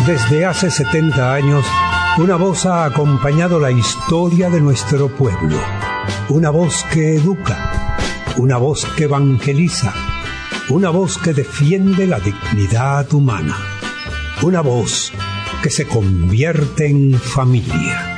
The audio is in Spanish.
Desde hace 70 años, una voz ha acompañado la historia de nuestro pueblo. Una voz que educa, una voz que evangeliza, una voz que defiende la dignidad humana, una voz que se convierte en familia.